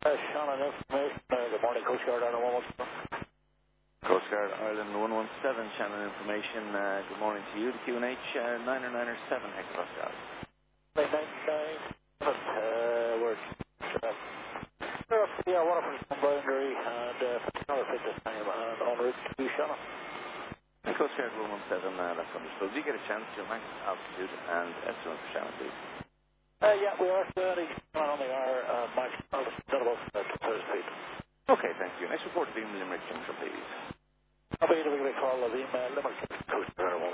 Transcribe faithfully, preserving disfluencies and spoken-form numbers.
Uh, Sean, on information. Uh, good morning, Coast Guard Ireland one one seven. Coast Guard Ireland one one seven, Shannon information. Uh, good morning to you. The Q and H uh, niner niner seven hectopascal. nine nine nine seven, uh, we're uh, yeah, Waterford boundary and uh, another fit this time and en route to Shannon. Coast Guard one one seven, uh, that's understood. Do you get a chance to your max altitude and estimate for Shannon, please? Uh, yeah, we are studying only our uh, max altitude about uh, two thousand feet. Okay, thank you. Next report to the Limerick Junction, please. I'll be able to call the email Limerick Coast Guard one one seven.